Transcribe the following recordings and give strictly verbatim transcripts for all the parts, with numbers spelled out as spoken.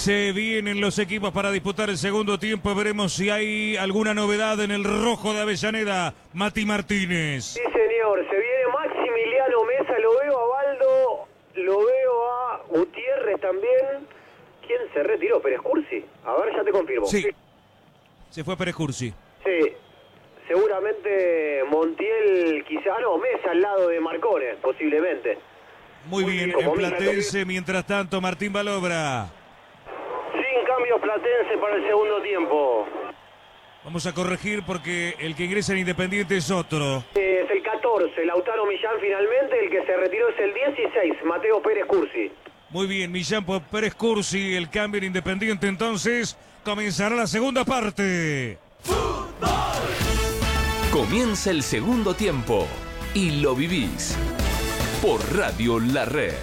Se vienen los equipos para disputar el segundo tiempo. Veremos si hay alguna novedad en el rojo de Avellaneda. Mati Martínez. Sí, señor. Se viene Maximiliano Mesa. Lo veo a Baldo. Lo veo a Gutiérrez también. ¿Quién se retiró? ¿Pérez Cursi? A ver, ya te confirmo. Sí. Se fue Pérez Cursi. Sí. Seguramente Montiel, quizá, no, Mesa al lado de Marcone, posiblemente. Muy, Muy bien, en Platense, mientras tanto, Martín Balobra. Sin cambios Platense para el segundo tiempo. Vamos a corregir porque el que ingresa en Independiente es otro. Es el catorce, Lautaro Millán finalmente, el que se retiró es el dieciséis, Mateo Pérez Cursi. Muy bien, Millán por Pérez Cursi, el cambio en Independiente, entonces comenzará la segunda parte. Comienza el segundo tiempo y lo vivís por Radio La Red.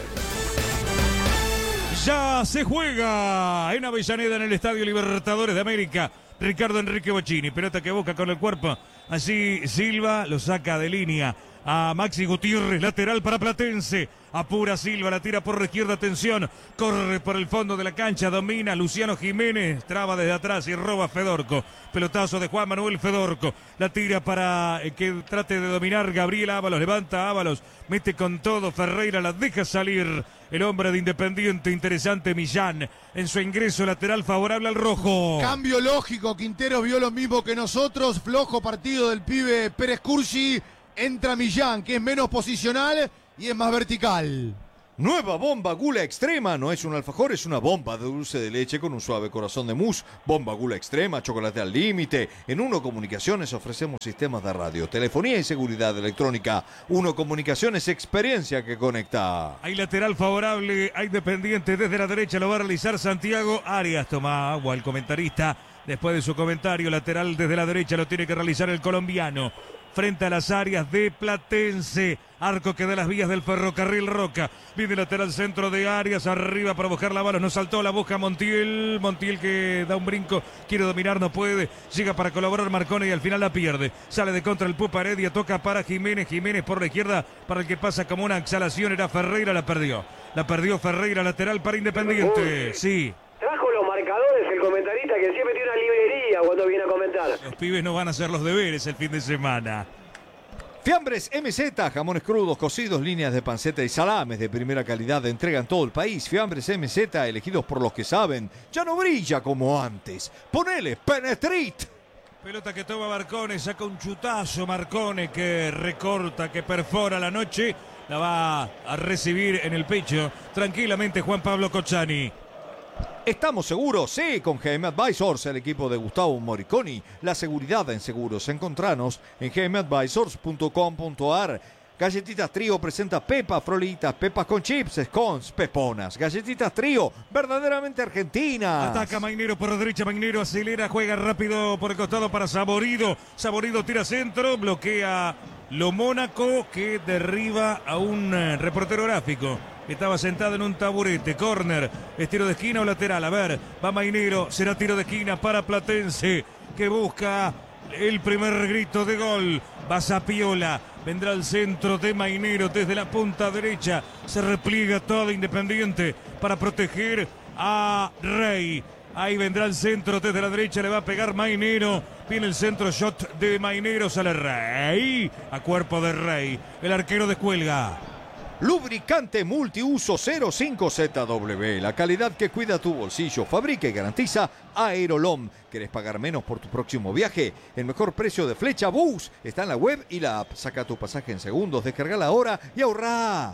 Ya se juega en Avellaneda, en el Estadio Libertadores de América. Ricardo Enrique Bocchini, pelota que busca con el cuerpo. Así Silva lo saca de línea a Maxi Gutiérrez, lateral para Platense. Apura Silva, la tira por la izquierda, atención. Corre por el fondo de la cancha, domina Luciano Jiménez, traba desde atrás y roba Fedorco. Pelotazo de Juan Manuel Fedorco. La tira para que trate de dominar Gabriel Ábalos, levanta Ábalos, mete con todo Ferreira, la deja salir. El hombre de Independiente, interesante Millán, en su ingreso lateral favorable al rojo. Cambio lógico, Quintero vio lo mismo que nosotros, flojo partido del pibe Pérez Cursi. Entra Millán, que es menos posicional y es más vertical. Nueva bomba Gula Extrema. No es un alfajor, es una bomba de dulce de leche con un suave corazón de mousse. Bomba Gula Extrema, chocolate al límite. En Uno Comunicaciones ofrecemos sistemas de radio, telefonía y seguridad electrónica. Uno Comunicaciones, experiencia que conecta. Hay lateral favorable, hay Independiente desde la derecha, lo va a realizar Santiago Arias. Toma agua el comentarista. Después de su comentario, lateral desde la derecha lo tiene que realizar el colombiano. Frente a las áreas de Platense. Arco que da las vías del Ferrocarril Roca. Viene lateral centro de Arias. Arriba para buscar la bala. No saltó, la busca Montiel. Montiel que da un brinco. Quiere dominar, no puede. Llega para colaborar Marcone y al final la pierde. Sale de contra el Pupa Heredia. Toca para Jiménez. Jiménez por la izquierda. Para el que pasa como una exhalación era Ferreira. La perdió. La perdió Ferreira. Lateral para Independiente. Sí. Trajo los marcadores el comentarista que siempre tiene una librería cuando viene a comentar. Los pibes no van a hacer los deberes el fin de semana. Fiambres M Z, jamones crudos, cocidos, líneas de panceta y salames de primera calidad de entrega en todo el país. Fiambres M Z, elegidos por los que saben, ya no brilla como antes. Ponele Penetrit. Pelota que toma Marcone, saca un chutazo Marcone que recorta, que perfora la noche. La va a recibir en el pecho tranquilamente Juan Pablo Cocciani. ¿Estamos seguros? Sí, con G M Advisors, el equipo de Gustavo Moriconi. La seguridad en seguros. Encontranos en g m advisors punto com punto a r. Galletitas Trío presenta Pepa Frolitas, pepas con chips, scones, peponas. Galletitas Trío, verdaderamente argentinas. Ataca Mainero por la derecha, Mainero acelera, juega rápido por el costado para Saborido. Saborido tira centro, bloquea Lo Mónaco que derriba a un reportero gráfico. Estaba sentado en un taburete, córner, es tiro de esquina o lateral. A ver, va Mainero, será tiro de esquina para Platense, que busca el primer grito de gol. Va Zapiola, vendrá el centro de Mainero desde la punta derecha. Se repliega todo Independiente para proteger a Rey. Ahí vendrá el centro desde la derecha, le va a pegar Mainero. Viene el centro shot de Mainero, sale Rey. A cuerpo de Rey, el arquero descuelga. Lubricante multiuso cero cinco Z W, la calidad que cuida tu bolsillo, fabrica y garantiza Aerolom. ¿Querés pagar menos por tu próximo viaje? El mejor precio de Flecha Bus está en la web y la app. Saca tu pasaje en segundos, descarga ahora y ahorrá.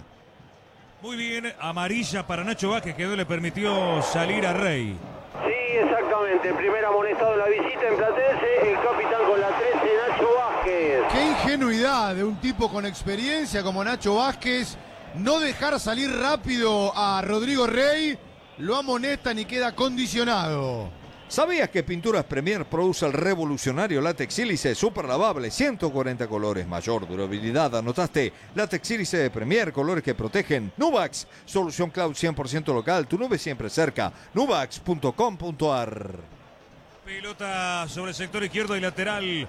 Muy bien, amarilla para Nacho Vázquez, que no le permitió salir a Rey. Sí, exactamente, el primer amonestado en la visita en Platense, el capitán con la trece, Nacho Vázquez. Qué ingenuidad de un tipo con experiencia como Nacho Vázquez. No dejar salir rápido a Rodrigo Rey, lo amonestan y queda condicionado. ¿Sabías que Pinturas Premier produce el revolucionario látex sílice super lavable, ciento cuarenta colores, mayor durabilidad? ¿Anotaste? Látex sílice de Premier, colores que protegen. Nuvax, solución cloud cien por ciento local, tu nube siempre cerca. nuvax punto com punto a r. Pelota sobre el sector izquierdo y lateral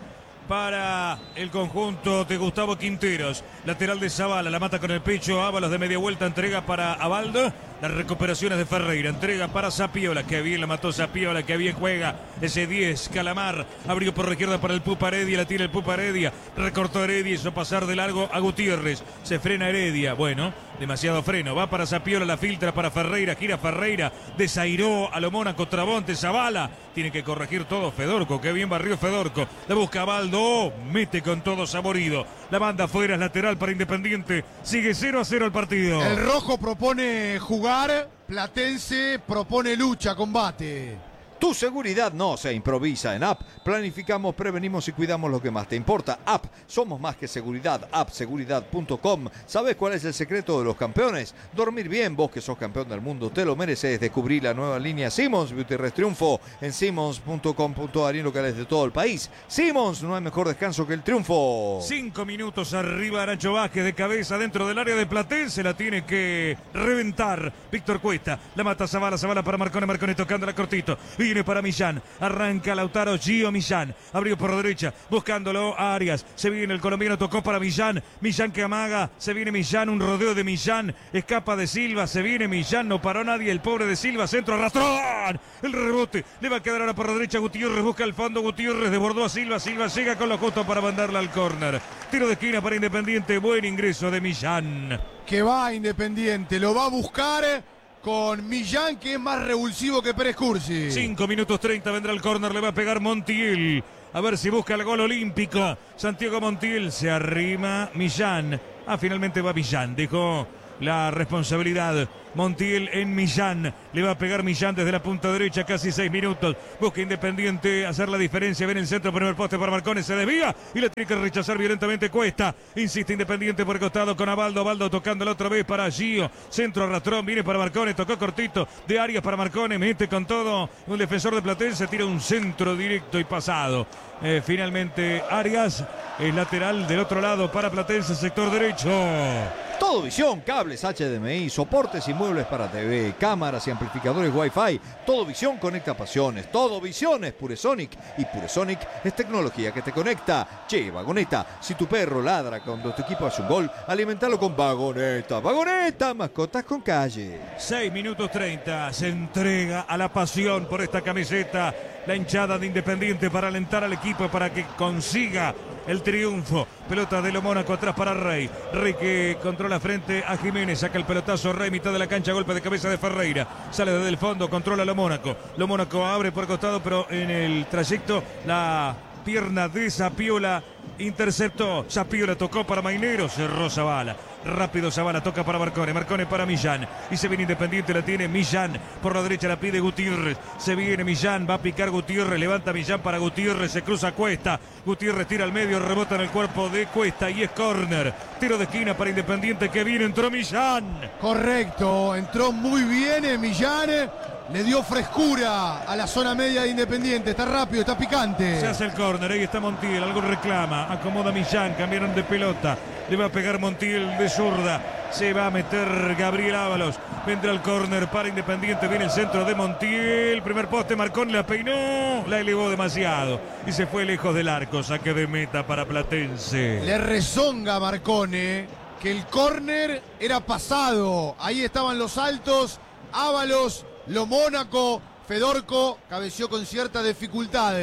para el conjunto de Gustavo Quinteros. Lateral de Zavala, la mata con el pecho. Ábalos de media vuelta, entrega para Abaldo. Las recuperaciones de Ferreira, entrega para Zapiola, que bien la mató Zapiola, que bien juega ese diez, Calamar, abrió por la izquierda para el Pupa Heredia, la tira el Pupa Heredia, recortó Heredia, hizo pasar de largo a Gutiérrez, se frena Heredia, bueno, demasiado freno, va para Zapiola, la filtra para Ferreira, gira Ferreira, desairó a lo Mónaco, Trabonte, Zavala, tiene que corregir todo Fedorco, que bien barrió Fedorco, la busca Abaldo, mete con todo Saborido, la banda afuera, es lateral para Independiente, sigue cero a cero el partido. El rojo propone jugar, Platense propone lucha, combate. Tu seguridad no se improvisa. En App planificamos, prevenimos y cuidamos lo que más te importa. App, somos más que seguridad. app seguridad punto com. ¿Sabes cuál es el secreto de los campeones? Dormir bien. Vos que sos campeón del mundo te lo mereces. Descubrir la nueva línea Simmons Beauty Rest Triunfo en simmons punto com punto a r y en locales de todo el país. Simmons, no hay mejor descanso que el triunfo. Cinco minutos arriba Nacho Vázquez de cabeza dentro del área de Platense. La tiene que reventar Víctor Cuesta. La mata Zavala, Zavala para Marcone, Marcone tocándola cortito. Viene para Millán, arranca Lautaro, Gio Millán, abrió por la derecha, buscándolo a Arias, se viene el colombiano, tocó para Millán, Millán que amaga, se viene Millán, un rodeo de Millán, escapa de Silva, se viene Millán, no paró nadie, el pobre de Silva, centro, arrastrón, el rebote, le va a quedar ahora por la derecha, Gutiérrez busca el fondo, Gutiérrez desbordó a Silva, Silva llega con lo justo para mandarla al córner, tiro de esquina para Independiente, buen ingreso de Millán. Que va Independiente, lo va a buscar con Millán, que es más revulsivo que Pérez Cursi. cinco minutos treinta, vendrá el córner, le va a pegar Montiel. A ver si busca el gol olímpico. Santiago Montiel, se arrima Millán. Ah, finalmente va Millán, dejó la responsabilidad. Montiel en Millán, le va a pegar Millán desde la punta derecha, casi seis minutos, busca Independiente hacer la diferencia, ven el centro, primer poste para Marcone, se desvía y le tiene que rechazar violentamente Cuesta, insiste Independiente por el costado con Abaldo, Abaldo tocándola otra vez para Gio, centro arrastrón, viene para Marcone, tocó cortito, de Arias para Marcone, mete con todo, un defensor de Platense, tira un centro directo y pasado, eh, finalmente Arias, el lateral del otro lado para Platense, sector derecho. Todo Visión, cables H D M I, soportes y muebles para T V, cámaras y amplificadores Wi-Fi. Todo Visión conecta pasiones. Todo Visión es Puresonic. Y Puresonic es tecnología que te conecta. Che, Vagoneta, si tu perro ladra cuando tu equipo hace un gol, alimentalo con Vagoneta. Vagoneta, mascotas con calle. seis minutos treinta, se entrega a la pasión por esta camiseta. La hinchada de Independiente para alentar al equipo para que consiga el triunfo. Pelota de lo Mónaco atrás para Rey. Rey que controla frente a Jiménez. Saca el pelotazo. Rey, mitad de la cancha. Golpe de cabeza de Ferreira. Sale desde el fondo. Controla lo Mónaco. Lo Mónaco abre por costado, pero en el trayecto la pierna de Zapiola interceptó. Zapiola tocó para Mainero. Cerró Zavala. Rápido Zavala, toca para Marcone, Marcone para Millán, y se viene Independiente, la tiene Millán, por la derecha la pide Gutiérrez, se viene Millán, va a picar Gutiérrez, levanta Millán para Gutiérrez, se cruza Cuesta, Gutiérrez tira al medio, rebota en el cuerpo de Cuesta y es córner, tiro de esquina para Independiente, que viene, entró Millán. Correcto, entró muy bien Millán, le dio frescura a la zona media de Independiente, está rápido, está picante. Se hace el córner, ahí está Montiel, algo reclama, acomoda Millán, cambiaron de pelota, le va a pegar Montiel de zurda, se va a meter Gabriel Ábalos, vendrá el córner para Independiente, viene el centro de Montiel, primer poste, Marcón la peinó, la elevó demasiado y se fue lejos del arco, saque de meta para Platense. Le rezonga a Marcone que el córner era pasado, ahí estaban los altos, Ábalos, lo Mónaco, Fedorco cabeció con cierta dificultad,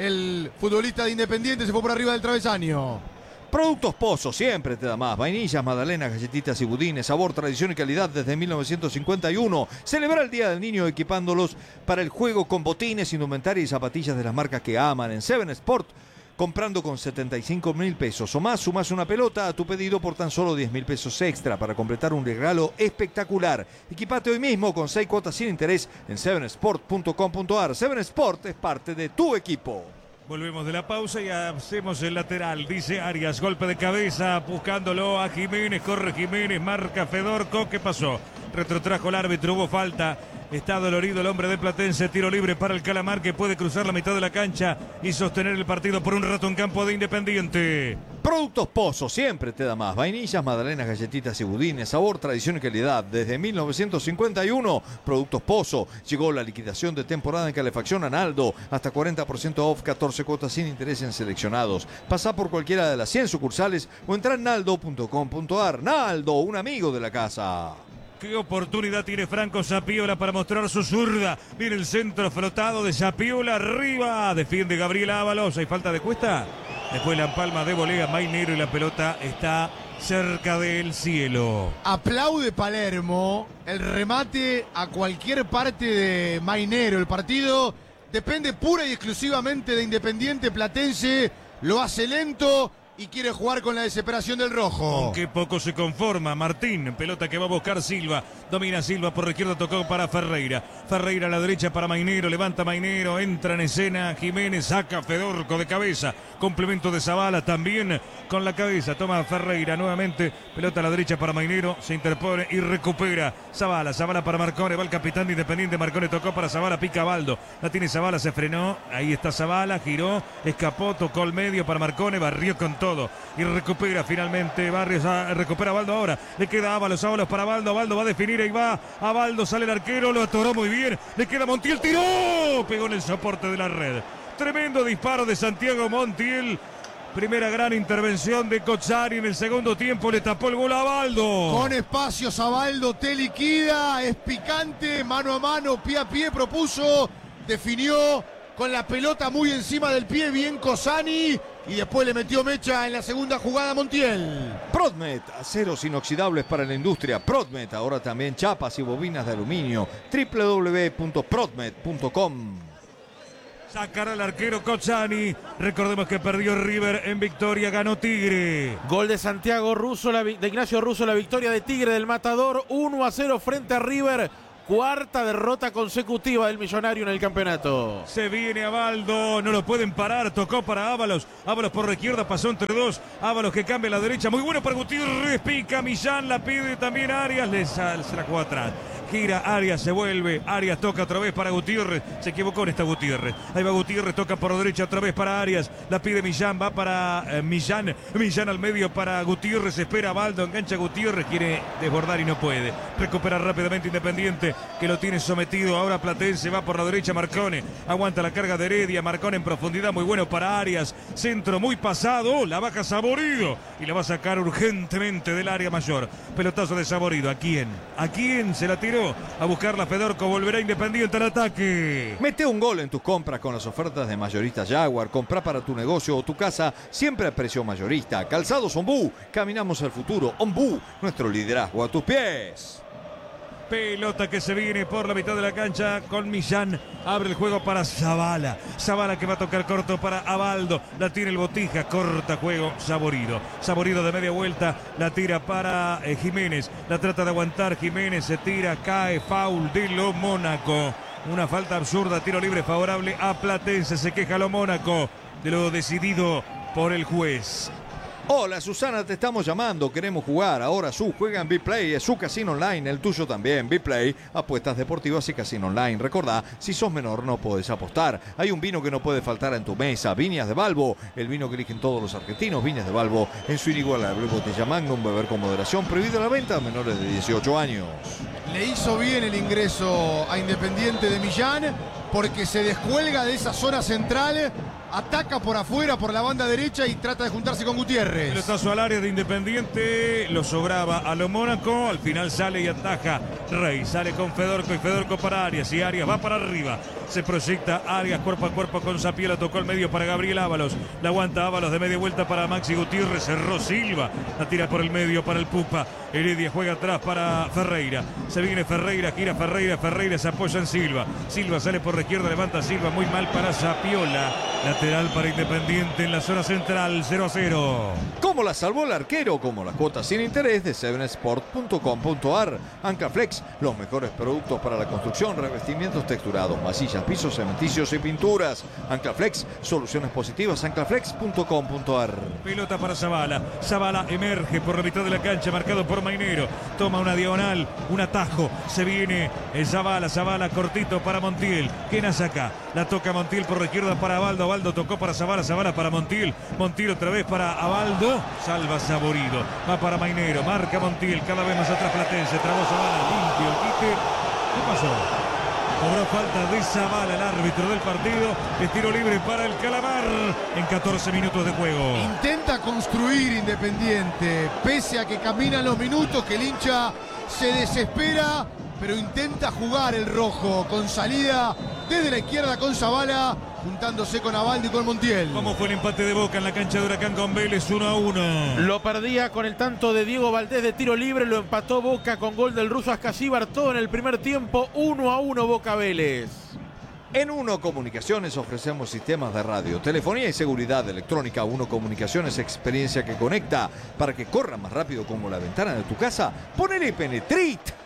el futbolista de Independiente se fue por arriba del travesaño. Productos Pozo, siempre te da más. Vainillas, magdalenas, galletitas y budines. Sabor, tradición y calidad desde mil novecientos cincuenta y uno. Celebra el Día del Niño equipándolos para el juego con botines, indumentaria y zapatillas de las marcas que aman. En Seven Sport, comprando con setenta y cinco mil pesos o más, sumás una pelota a tu pedido por tan solo diez mil pesos extra para completar un regalo espectacular. Equipate hoy mismo con seis cuotas sin interés en seven sport punto com punto a r. Seven Sport es parte de tu equipo. Volvemos de la pausa y hacemos el lateral, dice Arias, golpe de cabeza, buscándolo a Jiménez, corre Jiménez, marca Fedorco, ¿qué pasó? Retrotrajo el árbitro, hubo falta Está dolorido el hombre de Platense. Tiro libre para el Calamar, que puede cruzar la mitad de la cancha y sostener el partido por un rato en campo de Independiente. Productos Pozo, siempre te da más. Vainillas, magdalenas, galletitas y budines. Sabor, tradición y calidad. Desde mil novecientos cincuenta y uno, Productos Pozo. Llegó la liquidación de temporada en calefacción a Naldo. Hasta cuarenta por ciento off, catorce cuotas sin interés en seleccionados. Pasá por cualquiera de las cien sucursales o entra en naldo punto com punto ar. Naldo, un amigo de la casa. Qué oportunidad tiene Franco Zapiola para mostrar su zurda. Viene el centro flotado de Zapiola arriba. Defiende Gabriel Ábalos. ¿Hay falta de Cuesta? Después la empalma de volea Mainero y la pelota está cerca del cielo. Aplaude Palermo el remate a cualquier parte de Mainero. El partido depende pura y exclusivamente de Independiente. Platense lo hace lento y quiere jugar con la desesperación del rojo. Aunque poco se conforma. Martín, pelota que va a buscar Silva. Domina Silva por la izquierda, tocó para Ferreira. Ferreira a la derecha para Mainero. Levanta Mainero, entra en escena Jiménez, saca Fedorco de cabeza. Complemento de Zavala también con la cabeza. Toma Ferreira nuevamente. Pelota a la derecha para Mainero. Se interpone y recupera Zavala. Zavala para Marcone. Va el capitán de Independiente. Marcone tocó para Zavala. Pica Baldo. La tiene Zavala, se frenó. Ahí está Zavala. Giró, escapó, tocó el medio para Marcone. Barrió con todo. Y recupera finalmente Barrios, a, recupera a Baldo ahora, le queda Ábalos, Ábalos para Baldo, Baldo va a definir, ahí va, a Baldo sale el arquero, lo atoró muy bien, le queda Montiel, tiró, pegó en el soporte de la red, tremendo disparo de Santiago Montiel, primera gran intervención de Cozzari en el segundo tiempo, le tapó el gol a Baldo. Con espacios a Baldo, te liquida, es picante, mano a mano, pie a pie, propuso, definió con la pelota muy encima del pie, bien Cozzani. Y después le metió mecha en la segunda jugada Montiel. Prodmet, aceros inoxidables para la industria. Prodmet, ahora también chapas y bobinas de aluminio. doble u doble u doble u punto prodmet punto com. Sacará el arquero Cozzani. Recordemos que perdió River en victoria, ganó Tigre. Gol de Santiago Russo, la, de Ignacio Russo, la victoria de Tigre del Matador. uno a cero frente a River. Cuarta derrota consecutiva del Millonario en el campeonato. Se viene a Baldo, no lo pueden parar, tocó para Ábalos. Ábalos por la izquierda, pasó entre dos. Ábalos que cambia a la derecha, muy bueno para Gutiérrez, pica Millán, la pide también Arias, le sal, se la jugó atrás. Gira Arias, se vuelve, Arias toca otra vez para Gutiérrez, se equivocó en esta Gutiérrez. Ahí va Gutiérrez, toca por la derecha otra vez para Arias, la pide Millán, va para eh, Millán, Millán al medio para Gutiérrez, espera Baldo, engancha Gutiérrez, quiere desbordar y no puede. Recupera rápidamente Independiente, que lo tiene sometido, ahora Platense, va por la derecha Marcone, aguanta la carga de Heredia, Marcone en profundidad, muy bueno para Arias, centro muy pasado, la baja Saborido y la va a sacar urgentemente del área mayor. Pelotazo de Saborido, ¿a quién? ¿A quién se la tiró? A buscarla Fedorco, volverá Independiente al ataque. Mete un gol en tus compras con las ofertas de Mayorista Jaguar. Comprá para tu negocio o tu casa siempre a precio mayorista. Calzados Ombú, caminamos al futuro. Ombú, nuestro liderazgo a tus pies. Pelota que se viene por la mitad de la cancha con Millán. Abre el juego para Zavala. Zavala que va a tocar corto para Abaldo. La tiene el Botija. Corta juego Saborido. Saborido de media vuelta. La tira para eh, Jiménez. La trata de aguantar. Jiménez se tira. Cae. Foul de lo Mónaco. Una falta absurda. Tiro libre favorable a Platense. Se queja lo Mónaco de lo decidido por el juez. Hola Susana, te estamos llamando, queremos jugar. Ahora Su juega en B-Play, es su casino online, el tuyo también. B-Play, apuestas deportivas y casino online. Recordá, si sos menor no podés apostar. Hay un vino que no puede faltar en tu mesa, Viñas de Balbo, el vino que eligen todos los argentinos. Viñas de Balbo, en su inigualable botella Magnum, beber con moderación, prohibida la venta a menores de dieciocho años. Le hizo bien el ingreso a Independiente de Millán porque se descuelga de esa zona central, ataca por afuera, por la banda derecha y trata de juntarse con Gutiérrez. Pelotazo al área de Independiente, lo sobraba a lo Mónaco, al final sale y ataja Rey, sale con Fedorco y Fedorco para Arias y Arias va para arriba, se proyecta Arias cuerpo a cuerpo con Zapiola, tocó el medio para Gabriel Ábalos, la aguanta Ábalos de media vuelta para Maxi Gutiérrez, cerró Silva, la tira por el medio para el Pupa, Heredia juega atrás para Ferreira, se viene Ferreira, gira Ferreira, Ferreira se apoya en Silva, Silva sale por la izquierda, levanta Silva, muy mal para Zapiola, lateral para Independiente en la zona central, cero a cero. ¿Cómo ¿Cómo la salvó el arquero? Como la cuota sin interés de seven sport punto com punto a r. Anclaflex, los mejores productos para la construcción, revestimientos texturados, masillas, pisos, cementicios y pinturas. Anclaflex, soluciones positivas, anclaflex punto com punto a r. Pelota para Zavala. Zavala emerge por la mitad de la cancha, marcado por Mainero. Toma una diagonal, un atajo. Se viene el Zavala. Zavala cortito para Montiel. ¿Quién hace acá? La toca Montiel por la izquierda para Abaldo. Abaldo tocó para Zavala. Zavala para Montiel. Montiel otra vez para Abaldo. Salva Saborido. Va para Mainero. Marca Montiel. Cada vez más atrás Platense. Trabó Zavala. Limpio el quite. ¿Qué pasó? Cobró falta de Zavala, el árbitro del partido. Es tiro libre para el Calamar en catorce minutos de juego. Intenta construir Independiente, pese a que caminan los minutos, que el hincha se desespera, pero intenta jugar el rojo con salida desde la izquierda con Zavala, juntándose con Abaldo y con Montiel. ¿Cómo fue el empate de Boca en la cancha de Huracán con Vélez? uno a uno. Lo perdía con el tanto de Diego Valdés de tiro libre, lo empató Boca con gol del ruso Ascasíbar, todo en el primer tiempo. uno a uno Boca Vélez. En Uno Comunicaciones ofrecemos sistemas de radio, telefonía y seguridad electrónica. Uno Comunicaciones, experiencia que conecta. Para que corra más rápido como la ventana de tu casa, ponele Penetrit.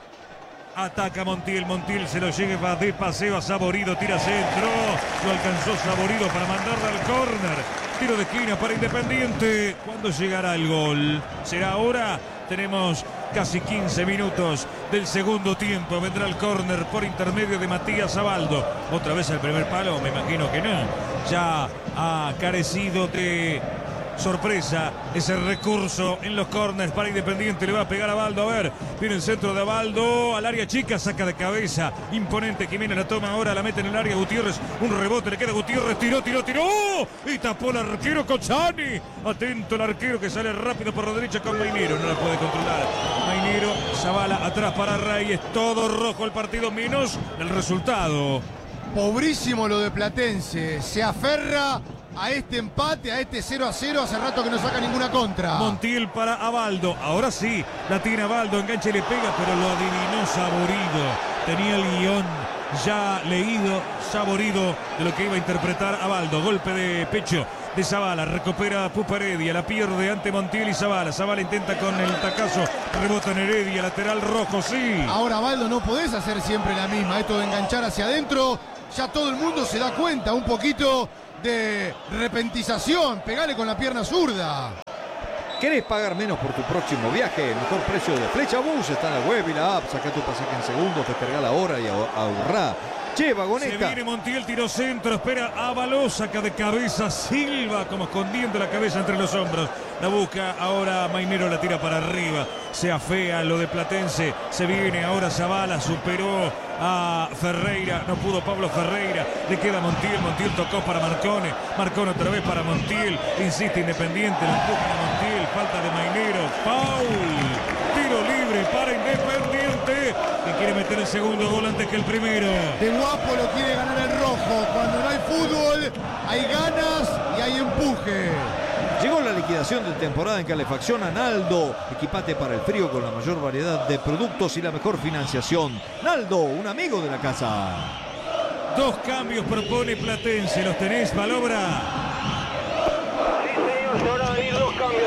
Ataca Montiel, Montiel se lo lleva de paseo a Saborido, tira centro, lo alcanzó Saborido para mandarla al córner. Tiro de esquina para Independiente. ¿Cuándo llegará el gol? ¿Será ahora? Tenemos casi quince minutos del segundo tiempo. Vendrá el córner por intermedio de Matías Abaldo. Otra vez al primer palo, me imagino que no. Ya ha carecido de sorpresa ese recurso en los córneres para Independiente. Le va a pegar a Abaldo. A ver, viene el centro de Abaldo al área chica, saca de cabeza. Imponente Jiménez, la toma ahora, la mete en el área Gutiérrez. Un rebote, le queda Gutiérrez, tiró, tiró, tiró. Y tapó el arquero Cochani. Atento el arquero que sale rápido por la derecha con Mainero. No la puede controlar. Mainero, Zavala atrás para Reyes. Todo rojo el partido, menos el resultado. Pobrísimo lo de Platense. Se aferra a este empate, a este cero a cero. Hace rato que no saca ninguna contra. Montiel para Abaldo. Ahora sí, la tiene Abaldo. Engancha y le pega, pero lo adivinó Saborido. Tenía el guión ya leído, Saborido, de lo que iba a interpretar Abaldo. Golpe de pecho de Zavala. Recupera Pupa Heredia. La pierde ante Montiel y Zavala. Zavala intenta con el tacazo. Rebota en Heredia. Lateral rojo, sí. Ahora, Abaldo, no podés hacer siempre la misma. Esto de enganchar hacia adentro. Ya todo el mundo se da cuenta. Un poquito de repentización, pegale con la pierna zurda. ¿Querés pagar menos por tu próximo viaje? El mejor precio de Flecha Bus está en la web y la app. Saca tu pasaje en segundos, descarga la hora y ahorrá. Che, Vagoneta. Se viene Montiel, tiro centro, espera Ábalos, saca de cabeza Silva, como escondiendo la cabeza entre los hombros. La busca ahora Mainero, la tira para arriba. Se afea lo de Platense. Se viene ahora Zavala, superó a Ferreira. No pudo Pablo Ferreira. Le queda Montiel. Montiel tocó para Marcone. Marcone otra vez para Montiel. Insiste Independiente. Lo empuja a Montiel. Falta de Mainero. Paul. Tiro libre para Independiente, que quiere meter el segundo gol antes que el primero. De guapo lo quiere ganar el rojo. Cuando no hay fútbol, hay ganas y hay empuje. Llegó la liquidación de temporada en calefacción a Naldo. Equipate para el frío con la mayor variedad de productos y la mejor financiación. Naldo, un amigo de la casa. Dos cambios propone Platense. ¿Los tenés, Balobra? Sí, señor, se van a venir dos cambios.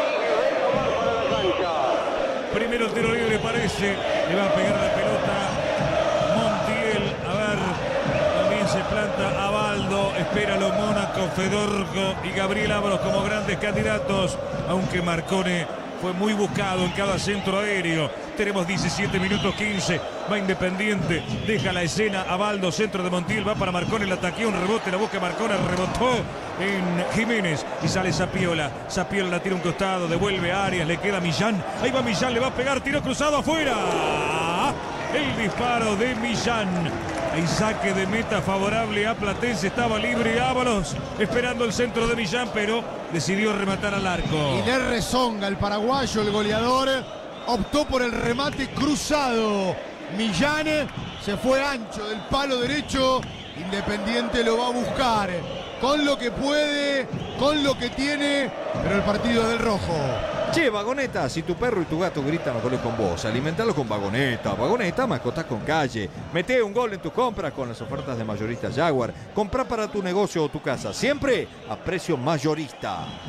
Primero el tiro libre parece, le va a pegar la pelota Montiel, a ver, también se planta Abaldo, espera lo Mónaco, Fedorco y Gabriel Ábalos como grandes candidatos, aunque Marcone fue muy buscado en cada centro aéreo. Tenemos diecisiete minutos quince, va Independiente, deja la escena, Abaldo, centro de Montiel, va para Marcone, el ataque, un rebote, la busca Marcone, rebotó en Jiménez y sale Zapiola. Zapiola la tira un costado, devuelve a Arias, le queda Millán, ahí va Millán, le va a pegar, tiro cruzado afuera. El disparo de Millán. Hay saque de meta favorable a Platense, estaba libre Ábalos, esperando el centro de Millán, pero decidió rematar al arco. Y le rezonga el paraguayo, el goleador, optó por el remate cruzado. Millán se fue ancho del palo derecho. Independiente lo va a buscar con lo que puede, con lo que tiene, pero el partido es del rojo. Che, Vagoneta, si tu perro y tu gato gritan los goles con vos, alimentalo con Vagoneta. Vagoneta, mascotas con calle. Mete un gol en tu compra con las ofertas de mayorista Jaguar. Comprá para tu negocio o tu casa, siempre a precio mayorista.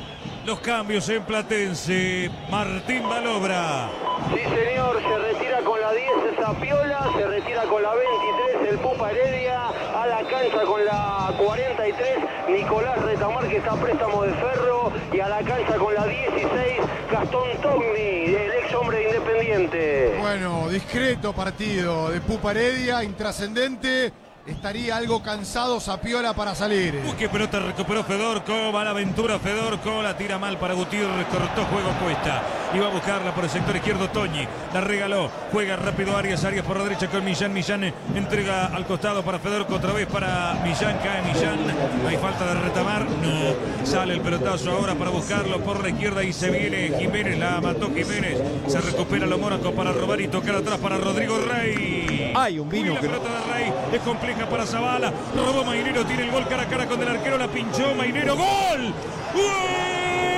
Los cambios en Platense. Martín Balobra. Sí, señor, se retira con la diez Zapiola, se retira con la veintitrés el Pupa Heredia, a la cancha con la cuarenta y tres Nicolás Retamar, que está a préstamo de Ferro, y a la cancha con la dieciséis Gastón Togni, el ex hombre de Independiente. Bueno, discreto partido de Pupa Heredia, intrascendente. Estaría algo cansado Zapiola para salir. Uy, qué pelota recuperó Fedorco. Va a la aventura Fedorco. La tira mal para Gutiérrez. Cortó juego Cuesta. Y va a buscarla por el sector izquierdo Toñi. La regaló. Juega rápido Arias. Arias por la derecha con Millán. Millán entrega al costado para Fedorco. Otra vez para Millán. Cae Millán. Hay falta de Retamar. No. Sale el pelotazo ahora para buscarlo por la izquierda. Y se viene Jiménez. La mató Jiménez. Se recupera lo Mónaco para robar y tocar atrás para Rodrigo Rey. Hay un vino Uy, la que pelota de Rey es compleja para Zavala. Robó Mainero, tiene el gol cara a cara con el arquero, la pinchó Mainero, ¡gol! ¡Gol!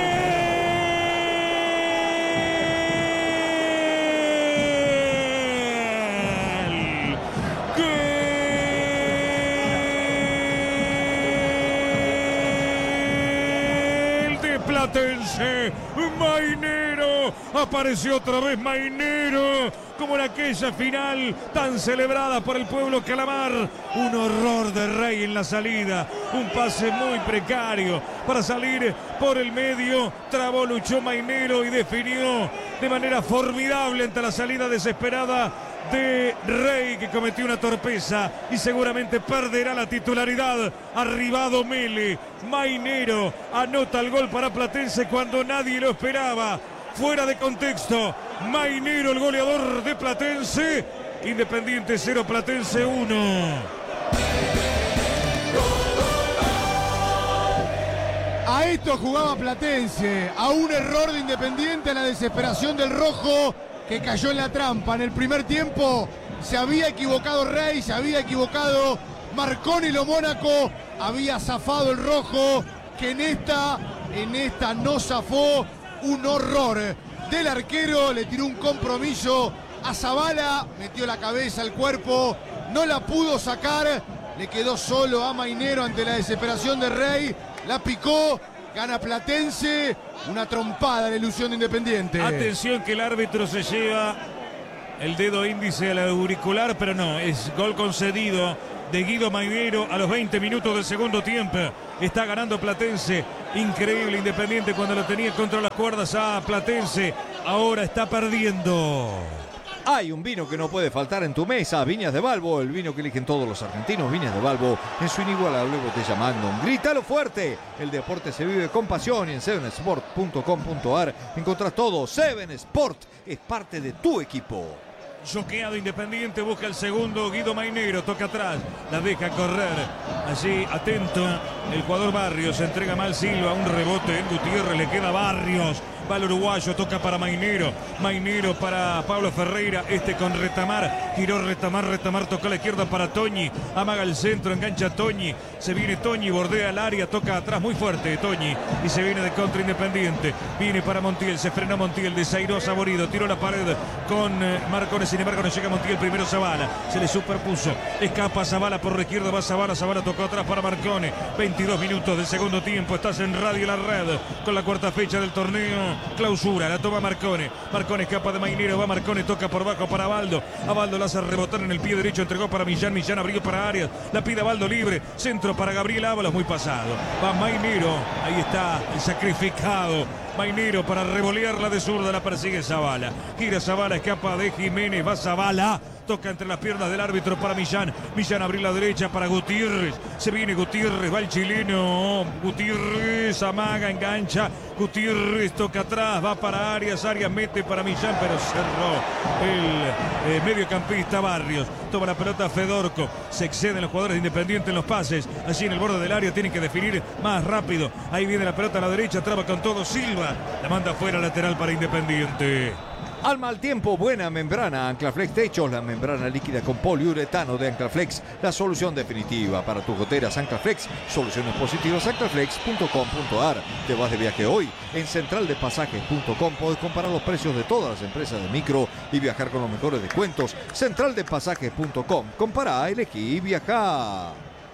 Platense, Mainero, apareció otra vez Mainero, como en aquella final tan celebrada por el pueblo calamar. Un horror de Rey en la salida, un pase muy precario para salir por el medio, trabó, luchó Mainero y definió de manera formidable ante la salida desesperada de Rey, que cometió una torpeza y seguramente perderá la titularidad. Arribado Mele, Mainero anota el gol para Platense cuando nadie lo esperaba. Fuera de contexto, Mainero el goleador de Platense. Independiente cero, Platense uno. A esto jugaba Platense, a un error de Independiente, a la desesperación del rojo, que cayó en la trampa. En el primer tiempo se había equivocado Rey, se había equivocado Marconi, lo Mónaco, había zafado el rojo, que en esta, en esta no zafó. Un horror del arquero, le tiró un compromiso a Zavala, metió la cabeza, el cuerpo, no la pudo sacar, le quedó solo a Mainero ante la desesperación de Rey, la picó, gana Platense, una trompada la ilusión de Independiente. Atención que el árbitro se lleva el dedo índice al auricular, pero no, es gol concedido de Guido Mainero a los veinte minutos del segundo tiempo. Está ganando Platense, increíble Independiente cuando lo tenía contra las cuerdas a Platense, ahora está perdiendo. Hay un vino que no puede faltar en tu mesa, Viñas de Balbo, el vino que eligen todos los argentinos. Viñas de Balbo en su inigualable botella Magnum. ¡Grítalo fuerte! El deporte se vive con pasión y en seven sport punto com punto a r encontrás todo. Seven Sport es parte de tu equipo. Choqueado Independiente, busca el segundo, Guido Mainero, toca atrás, la deja correr, allí atento el jugador Barrios, se entrega mal Silva, un rebote en Gutiérrez, le queda Barrios, va el uruguayo, toca para Mainero, Mainero para Pablo Ferreira, este con Retamar, giró Retamar, Retamar tocó a la izquierda para Toñi, amaga el centro, engancha Toñi, se viene Toñi, bordea el área, toca atrás muy fuerte Toñi y se viene de contra Independiente, viene para Montiel, se frenó Montiel, desairó Saborido, tiró la pared con eh, Marcones. Sin embargo, no llega Montiel, primero Zavala, se le superpuso, escapa Zavala por la izquierda, va Zavala, Zavala tocó atrás para Marcone, veintidós minutos del segundo tiempo, estás en Radio La Red, con la cuarta fecha del torneo, clausura, la toma Marcone, Marcone escapa de Mainero, va Marcone, toca por bajo para Baldo, a Baldo la hace rebotar en el pie derecho, entregó para Millán, Millán abrió para Arias, la pide Baldo libre, centro para Gabriel Ábalos, muy pasado, va Mainero, ahí está el sacrificado, Mainero para revolearla de zurda, la persigue Zavala, gira Zavala, escapa de Jiménez, va Zavala, toca entre las piernas del árbitro para Millán, Millán abrió la derecha para Gutiérrez, se viene Gutiérrez, va el chileno, Gutiérrez amaga, engancha, Gutiérrez toca atrás, va para Arias, Arias mete para Millán, pero cerró el eh, mediocampista Barrios, toma la pelota Fedorco, se exceden los jugadores de Independiente en los pases, allí en el borde del área tienen que definir más rápido, ahí viene la pelota a la derecha, traba con todo Silva, la manda fuera lateral para Independiente. Al mal tiempo, buena membrana, Anclaflex Techos, la membrana líquida con poliuretano de Anclaflex, la solución definitiva para tus goteras. Anclaflex, soluciones positivas, anclaflex punto com punto a r. Te vas de viaje hoy, en central de pasajes punto com podés comparar los precios de todas las empresas de micro y viajar con los mejores descuentos. central de pasajes punto com, compará, elegí y viajá.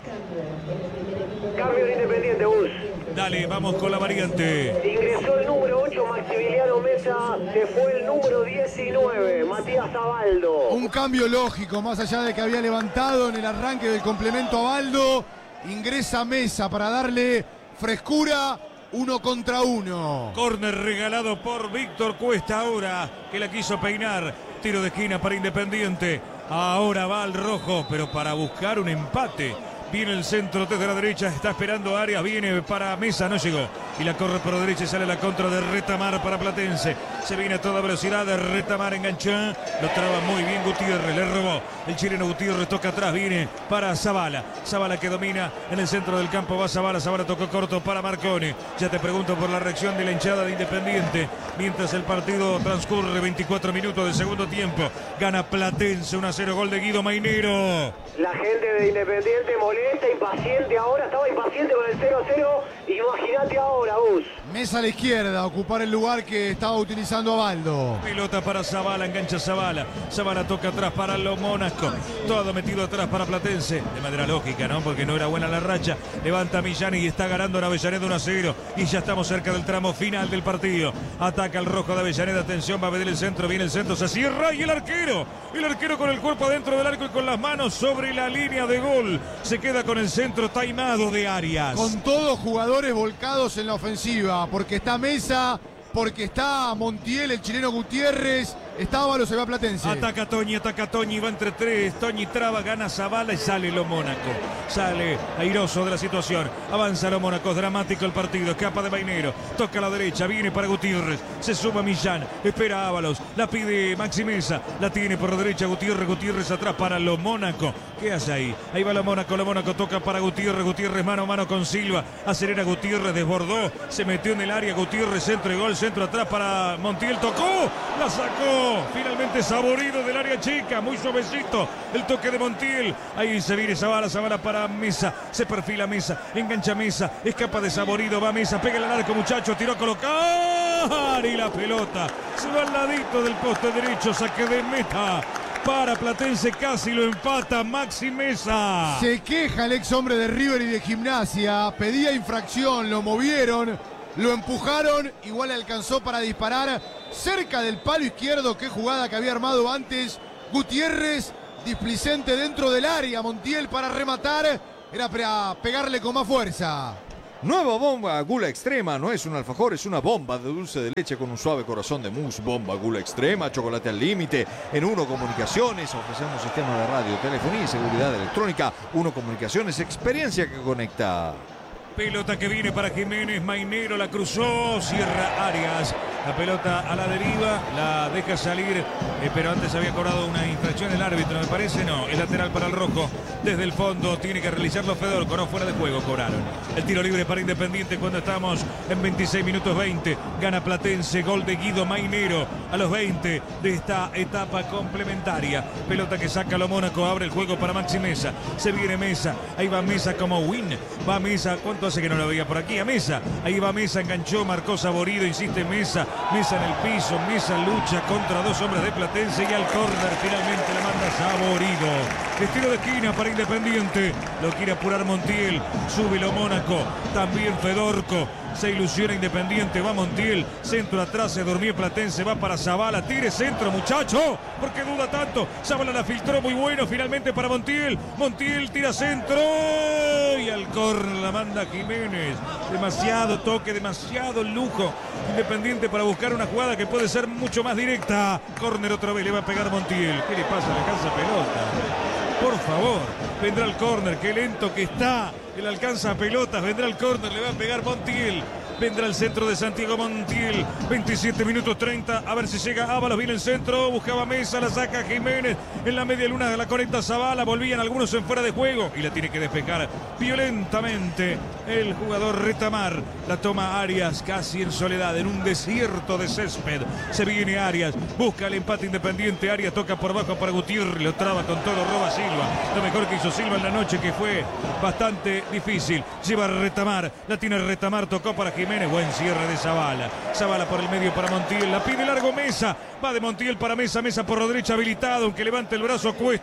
Cambio de Independiente, Bus. Dale, vamos con la variante. Ingresó el número ocho, Maximiliano Mesa. Se fue el número diecinueve, Matías Abaldo. Un cambio lógico, más allá de que había levantado en el arranque del complemento a Abaldo. Ingresa Mesa para darle frescura, uno contra uno. Córner regalado por Víctor Cuesta ahora, que la quiso peinar. Tiro de esquina para Independiente. Ahora va al rojo, pero para buscar un empate. Viene el centro desde la derecha, está esperando Arias, viene para Mesa, no llegó. Y la corre por la derecha y sale la contra de Retamar para Platense. Se viene a toda velocidad de Retamar, enganchó. Lo traba muy bien Gutiérrez, le robó. El chileno Gutiérrez toca atrás, viene para Zavala. Zavala que domina en el centro del campo, va Zavala. Zavala tocó corto para Marconi. Ya te pregunto por la reacción de la hinchada de Independiente. Mientras el partido transcurre, veinticuatro minutos del segundo tiempo. Gana Platense, uno a cero, gol de Guido Mainero. La gente de Independiente molesta, impaciente ahora, estaba impaciente con el cero a cero. Imagínate ahora, Bus. Mesa a la izquierda, ocupar el lugar que estaba utilizando Abaldo. Pelota para Zavala, engancha Zavala. Zavala toca atrás para Lo Mónaco. Todo metido atrás para Platense. De manera lógica, ¿no? Porque no era buena la racha. Levanta Millán y está ganando en Avellaneda uno a cero. Y ya estamos cerca del tramo final del partido. Ataca el rojo de Avellaneda. Atención, va a venir el centro. Viene el centro, se cierra y el arquero. El arquero con el cuerpo adentro del arco y con las manos sobre la línea de gol. Se queda con el centro taimado de Arias. Con todos jugadores volcados en la ofensiva, porque está Mesa, porque está Montiel, el chileno Gutiérrez, está Ábalos, se va a Platense. Ataca Toñi, ataca Toñi, va entre tres. Toñi traba, gana Zavala y sale Lo Mónaco. Sale airoso de la situación. Avanza Lo Mónaco, dramático el partido. Escapa de Mainero, toca a la derecha, viene para Gutiérrez. Se suma Millán, espera Ábalos, la pide Maxi Mesa, la tiene por la derecha Gutiérrez, Gutiérrez atrás para Lo Mónaco. ¿Qué hace ahí? Ahí va Lo Mónaco, Lo Mónaco toca para Gutiérrez, Gutiérrez mano a mano con Silva. Acelera Gutiérrez, desbordó, se metió en el área Gutiérrez, centro y gol, centro atrás para Montiel, tocó, la sacó. Finalmente Saborido del área chica, muy suavecito el toque de Montiel. Ahí se viene Zavala, Zavala para Mesa, se perfila Mesa, engancha Mesa, escapa de Saborido, va Mesa, pega el arco muchacho, tiró a colocar y la pelota se va al ladito del poste derecho, saque de meta para Platense, casi lo empata Maxi Mesa. Se queja el ex hombre de River y de Gimnasia, pedía infracción, lo movieron, lo empujaron, igual alcanzó para disparar cerca del palo izquierdo. Qué jugada que había armado antes Gutiérrez, displicente dentro del área. Montiel para rematar, era para pegarle con más fuerza. Nueva bomba Gula Extrema, no es un alfajor, es una bomba de dulce de leche con un suave corazón de mousse. Bomba Gula Extrema, chocolate al límite. En Uno Comunicaciones ofrecemos sistema de radio, telefonía y seguridad electrónica. Uno Comunicaciones, experiencia que conecta. Pelota que viene para Jiménez, Mainero la cruzó, cierra Arias. La pelota a la deriva, la deja salir, eh, pero antes había cobrado una infracción el árbitro, me parece, no. El lateral para el rojo, desde el fondo, tiene que realizarlo Fedorco, no, fuera de juego cobraron. El tiro libre para Independiente cuando estamos en veintiséis minutos veinte. Gana Platense, gol de Guido Mainero a los veinte de esta etapa complementaria. Pelota que saca Lo Mónaco, abre el juego para Maxi Mesa. Se viene Mesa, ahí va Mesa como win. Va Mesa, ¿cuánto hace que no lo veía por aquí? A Mesa, ahí va Mesa, enganchó, marcó Saborido, insiste Mesa. Mesa en el piso, Mesa lucha contra dos hombres de Platense y al córner finalmente la manda Saborido. Estilo de esquina para Independiente, lo quiere apurar Montiel, sube Lo Mónaco, también Fedorco. Se ilusiona Independiente, va Montiel, centro atrás, se durmió Platense, va para Zavala, tire centro muchacho, ¿por qué duda tanto? Zavala la filtró muy bueno, finalmente para Montiel, Montiel tira centro y al córner la manda Jiménez. Demasiado toque, demasiado lujo Independiente para buscar una jugada que puede ser mucho más directa. Córner otra vez, le va a pegar Montiel. ¿Qué le pasa? Le alcanza pelota. Por favor, vendrá el córner, qué lento que está. Él alcanza pelotas, vendrá el córner, le va a pegar Montiel. Vendrá el centro de Santiago Montiel. veintisiete minutos treinta. A ver si llega Ábalos. Viene el centro. Buscaba Mesa. La saca Jiménez. En la media luna de la conecta Zavala. Volvían algunos en fuera de juego. Y la tiene que despejar violentamente el jugador Retamar. La toma Arias casi en soledad. En un desierto de césped. Se viene Arias. Busca el empate Independiente. Arias toca por abajo para Gutiérrez. Lo traba con todo. Roba Silva. Lo mejor que hizo Silva en la noche, que fue bastante difícil. Lleva Retamar. La tiene Retamar. Tocó para Jiménez. Buen cierre de Zavala. Zavala por el medio para Montiel. La pide largo Mesa. Va de Montiel para Mesa. Mesa por la derecha habilitado. Aunque levante el brazo Cuesta.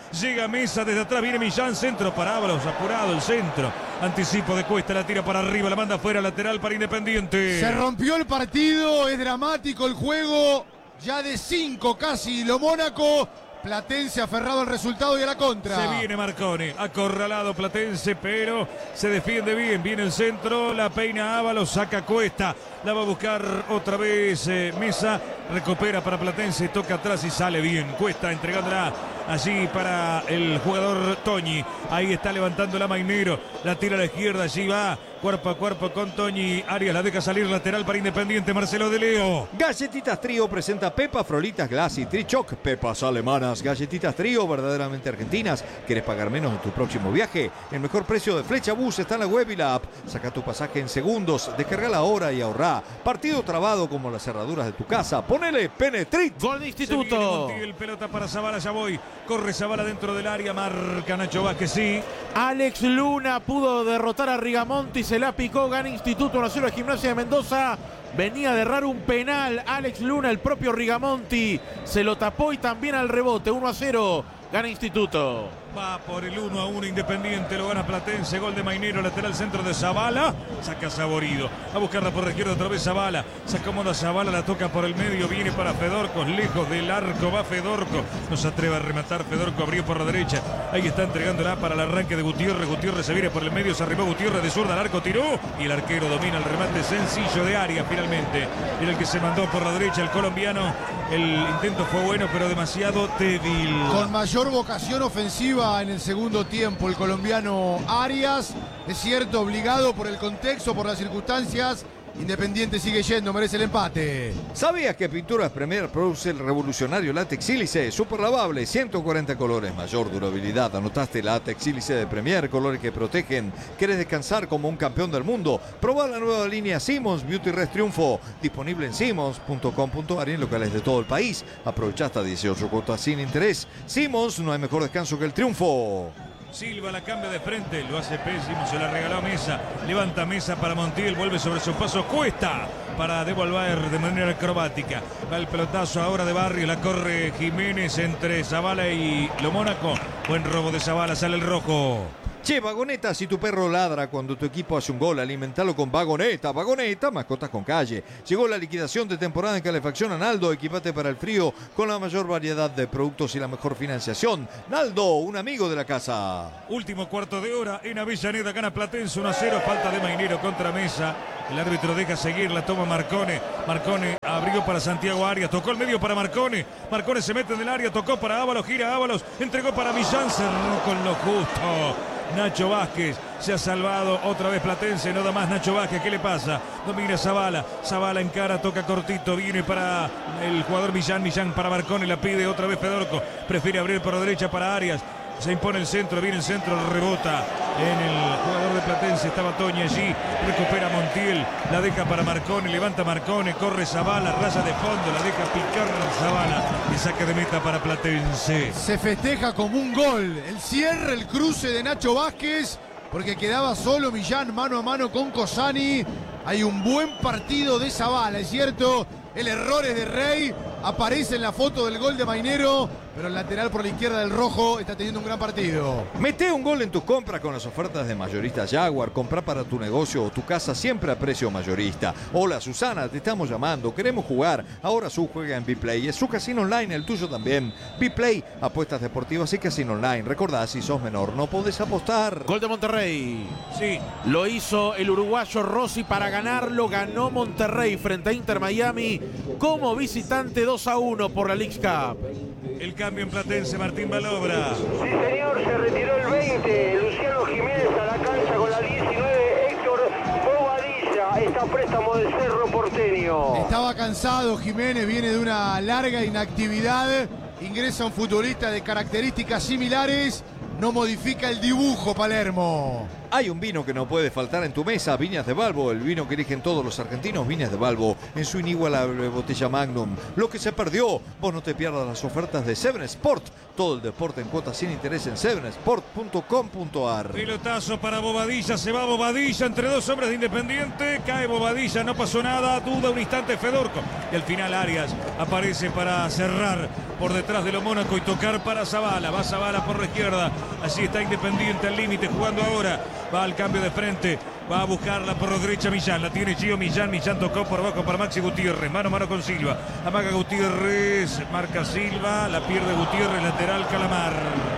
Llega Mesa desde atrás, viene Millán, centro para Ábalos, apurado el centro. Anticipo de Cuesta, la tira para arriba, la manda afuera, lateral para Independiente. Se rompió el partido, es dramático el juego. Ya de cinco casi lo Mónaco. Platense aferrado al resultado y a la contra. Se viene Marconi, acorralado Platense, pero se defiende bien. Viene el centro, la peina Ábalos, saca Cuesta. La va a buscar otra vez eh, Mesa. Recupera para Platense, toca atrás y sale bien. Cuesta entregándola allí para el jugador Toñi. Ahí está levantando la Mainero. La tira a la izquierda, allí va. Cuerpo a cuerpo con Toñi. Arias la deja salir lateral para Independiente. Marcelo de Leo. Galletitas Trío presenta Pepa Frolitas Glass y Trichoc. Pepas alemanas. Galletitas Trío, verdaderamente argentinas. ¿Quieres pagar menos en tu próximo viaje? El mejor precio de Flecha Bus está en la web y la app. Saca tu pasaje en segundos. Descarga la hora y ahorrá. Partido trabado como las cerraduras de tu casa. Ponele Penetrit. Gol de Instituto. El pelota para Zavala, ya voy. Corre Zavala dentro del área. Marca Nacho Vázquez, sí. Alex Luna pudo derrotar a Rigamonti. Se la picó, gana Instituto uno a cero a Gimnasia de Mendoza. Venía de errar un penal Alex Luna, el propio Rigamonti se lo tapó y también al rebote. uno a cero, gana Instituto. Va por el uno a uno Independiente, lo gana Platense, gol de Mainero, lateral centro de Zavala, saca Saborido, a buscarla por la izquierda otra vez Zavala, se acomoda Zavala, la toca por el medio, viene para Fedorco, lejos del arco, va Fedorco, no se atreve a rematar, Fedorco abrió por la derecha, ahí está entregándola para el arranque de Gutiérrez, Gutiérrez se viene por el medio, se arribó Gutiérrez de zurda al arco, tiró, y el arquero domina el remate sencillo de Arias finalmente, era el que se mandó por la derecha el colombiano, el intento fue bueno pero demasiado débil. Con mayor vocación ofensiva en el segundo tiempo el colombiano Arias, es cierto, obligado por el contexto, por las circunstancias. Independiente sigue yendo, merece el empate. ¿Sabías que Pinturas Premier produce el revolucionario látex sílice? Super lavable, ciento cuarenta colores, mayor durabilidad. ¿Anotaste látex sílice de Premier? Colores que protegen. ¿Quieres descansar como un campeón del mundo? Probá la nueva línea Simmons Beauty Rest Triunfo. Disponible en simmons punto com punto ar y en locales de todo el país. Aprovecha hasta dieciocho cuotas sin interés. Simmons, no hay mejor descanso que el triunfo. Silva la cambia de frente, lo hace pésimo, se la regaló a Mesa, levanta Mesa para Montiel, vuelve sobre su paso, Cuesta para devolver de manera acrobática, va el pelotazo ahora de Barrio, la corre Jiménez entre Zavala y Lo Mónaco, buen robo de Zavala, sale el rojo. Che, Vagoneta, si tu perro ladra cuando tu equipo hace un gol, alimentalo con Vagoneta. Vagoneta, mascotas con calle. Llegó la liquidación de temporada en calefacción a Naldo. Equipate para el frío con la mayor variedad de productos y la mejor financiación. Naldo, un amigo de la casa. Último cuarto de hora en Avellaneda, gana Platense uno a cero, falta de Mainero contra Mesa. El árbitro deja seguir, la toma Marcone. Marcone abrió para Santiago Arias, tocó el medio para Marcone. Marcone se mete en el área, tocó para Ábalos, gira Ábalos, entregó para Millán, cerró con lo justo. Nacho Vázquez se ha salvado otra vez Platense, no da más Nacho Vázquez, ¿qué le pasa? Domina Zavala, Zavala encara, toca cortito, viene para el jugador Millán, Millán para Marcone, la pide otra vez Fedorco, prefiere abrir por la derecha para Arias. Se impone el centro, viene el centro, rebota en el jugador de Platense, estaba Toñi allí, recupera Montiel, la deja para Marcone, levanta Marcone, corre Zavala, raya de fondo, la deja picar Zavala y saque de meta para Platense. Se festeja como un gol, el cierre, el cruce de Nacho Vázquez, porque quedaba solo Millán mano a mano con Cosani. Hay un buen partido de Zavala, es cierto, el error es de Rey, aparece en la foto del gol de Mainero, pero el lateral por la izquierda del rojo está teniendo un gran partido. Mete un gol en tus compras con las ofertas de Mayorista Jaguar. Comprá para tu negocio o tu casa siempre a precio mayorista. Hola Susana, te estamos llamando, queremos jugar. Ahora Su juega en Bplay, es su casino online, el tuyo también. Bplay, apuestas deportivas y casino online. Recordá, si sos menor no podés apostar. Gol de Monterrey. Sí. Lo hizo el uruguayo Rossi para ganarlo. Ganó Monterrey frente a Inter Miami como visitante dos a uno por la Leagues Cup. El cambio en Platense, Martín Balobra. Sí, señor, se retiró el veinte. Luciano Jiménez a la cancha con la diecinueve. Héctor Bobadilla está a préstamo del Cerro Porteño. Estaba cansado Jiménez, viene de una larga inactividad. Ingresa un futbolista de características similares. No modifica el dibujo, Palermo. Hay un vino que no puede faltar en tu mesa, Viñas de Balbo, el vino que eligen todos los argentinos, Viñas de Balbo, en su inigualable botella Magnum. Lo que se perdió, vos no te pierdas las ofertas de Seven Sport, todo el deporte en cuotas sin interés en seven sport punto com punto ar. Pelotazo para Bobadilla, se va Bobadilla entre dos hombres de Independiente, cae Bobadilla, no pasó nada, duda un instante Fedorco y al final Arias aparece para cerrar por detrás de lo Mónaco y tocar para Zavala. Va Zavala por la izquierda. Así está Independiente al límite jugando ahora. Va al cambio de frente. Va a buscarla por la derecha Millán. La tiene Gio Millán. Millán tocó por abajo para Maxi Gutiérrez. Mano a mano con Silva. Amaga Gutiérrez. Marca Silva. La pierde Gutiérrez. Lateral Calamar.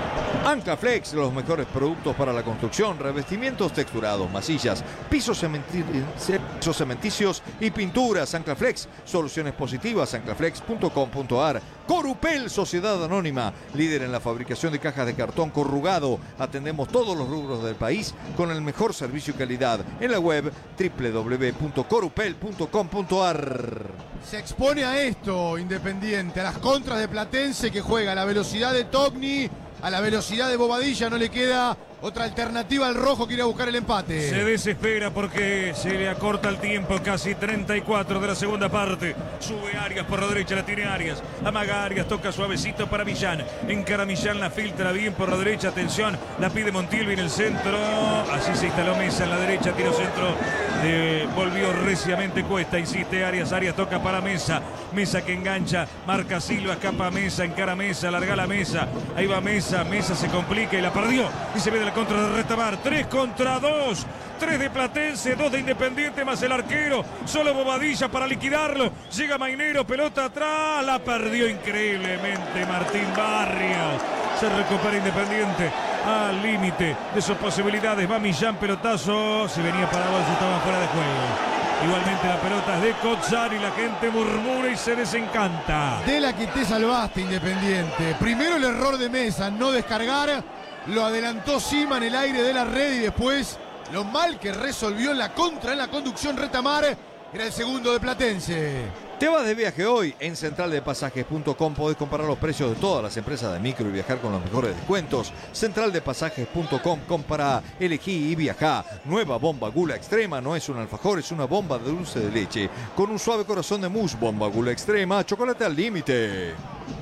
Anclaflex, los mejores productos para la construcción, revestimientos texturados, masillas, pisos, cementi pisos cementicios y pinturas. Anclaflex, soluciones positivas, anclaflex punto com punto ar. Corupel, Sociedad Anónima, líder en la fabricación de cajas de cartón corrugado. Atendemos todos los rubros del país con el mejor servicio y calidad. En la web doble u doble u doble u punto corupel punto com punto ar. Se expone a esto Independiente, a las contras de Platense, que juega a la velocidad de Togni, a la velocidad de Bobadilla. No le queda otra alternativa al rojo que ir a buscar el empate. Se desespera porque se le acorta el tiempo, casi treinta y cuatro de la segunda parte. Sube Arias por la derecha, la tiene Arias. Amaga Arias, toca suavecito para Millán. Encara Millán, la filtra bien por la derecha. Atención, la pide Montiel en el centro. Así se instaló Mesa en la derecha, tiro centro. De, volvió reciamente Cuesta, insiste Arias. Arias toca para Mesa. Mesa que engancha, marca Silva, escapa Mesa, encara Mesa, larga la Mesa. Ahí va Mesa, Mesa se complica y la perdió. Y se ve de la contra de Retamar. Tres contra dos. Tres de Platense, dos de Independiente más el arquero. Solo Bobadilla para liquidarlo. Llega Mainero, pelota atrás. La perdió increíblemente Martín Barrios. Se recupera Independiente al límite de sus posibilidades. Va Millán, pelotazo. Se venía para abajo, estaba fuera de juego. Igualmente la pelota es de Cozzani. La gente murmura y se desencanta. De la que te salvaste, Independiente. Primero el error de Mesa, no descargar. Lo adelantó Sima en el aire de la red y después lo mal que resolvió en la contra, en la conducción Retamar. Era el segundo de Platense. Te vas de viaje hoy. En central de pasajes punto com podés comparar los precios de todas las empresas de micro y viajar con los mejores descuentos. central de pasajes punto com, compara, elegí y viajá. Nueva bomba Gula Extrema, no es un alfajor, es una bomba de dulce de leche con un suave corazón de mousse. Bomba Gula Extrema, chocolate al límite.